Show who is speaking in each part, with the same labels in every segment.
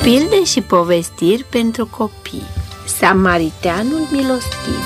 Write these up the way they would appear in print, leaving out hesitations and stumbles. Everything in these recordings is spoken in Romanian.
Speaker 1: Pilde și povestiri pentru copii. Samariteanul milostiv.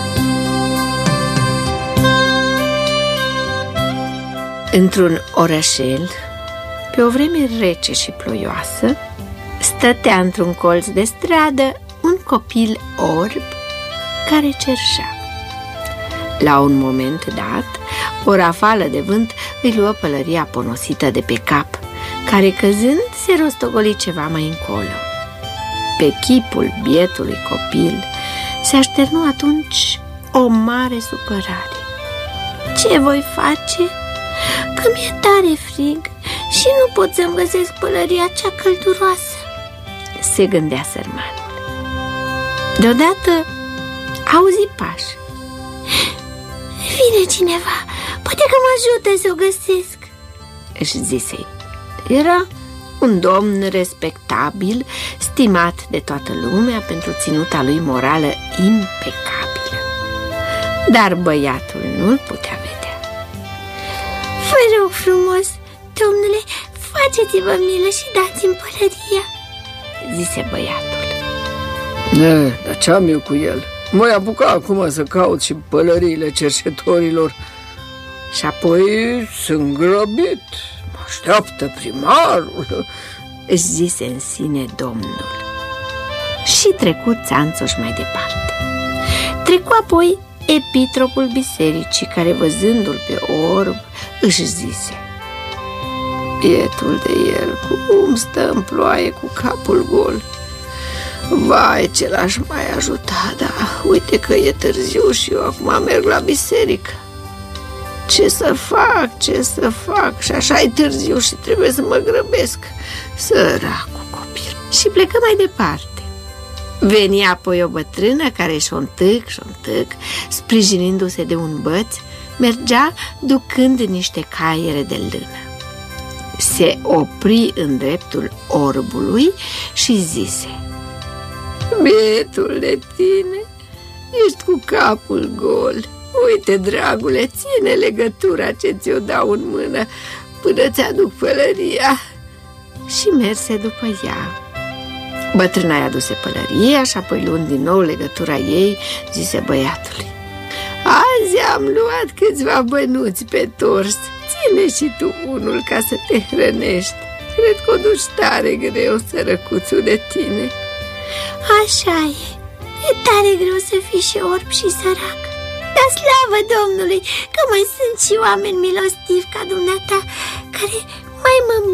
Speaker 1: Într-un orășel, pe o vreme rece și ploioasă, stătea într-un colț de stradă un copil orb care cerșea. La un moment dat, o rafală de vânt îi luă pălăria ponosită de pe cap, care căzând se rostogoli ceva mai încolo. Pe chipul bietului copil se așternu atunci o mare supărare. Ce voi face? Că mi-e tare frig și nu pot să-mi găsesc pălăria cea călduroasă, se gândea sărmanul. Deodată auzi pași. Vine cineva, poate că mă ajută să o găsesc, își zise. Era un domn respectabil, stimat de toată lumea pentru ținuta lui morală impecabilă. Dar băiatul nu-l putea vedea. Vă rog frumos, domnule, faceți-vă milă și dați-mi pălăria, zise băiatul.
Speaker 2: Dar ce am eu cu el? Mă apuca acum să caut și pălăriile cerșetorilor. Și apoi sunt grăbit. Mă așteaptă primarul,
Speaker 1: își zise în sine domnul. Și trecu țanțoș mai departe. Trecu apoi epitropul bisericii, care văzându-l pe orb își zise: bietul de el, cum stă în ploaie cu capul gol. Vai, ce l-aș mai ajuta, dar uite că e târziu și eu acum merg la biserică. Ce să fac? Și așa e târziu și trebuie să mă grăbesc. Săracul copil. Și plecă mai departe. Veni apoi o bătrână care șontâc, sprijinindu-se de un băț, mergea ducând niște caiere de lână. Se opri în dreptul orbului și zise: bietul de tine, ești cu capul gol. Uite, dragule, ține legătura ce ți-o dau în mână până ți-aduc pălăria. Și merse după ea. Bătrâna i-a aduse pălăria și apoi, luând din nou legătura ei, zise băiatului: azi am luat câțiva bănuți pe tors, ține și tu unul ca să te hrănești. Cred că o duci tare greu, sărăcuțul de tine. Așa e tare greu să fii și orb și sărac. Dar slavă Domnului că mai sunt și oameni milostivi ca dumneata, care mai mă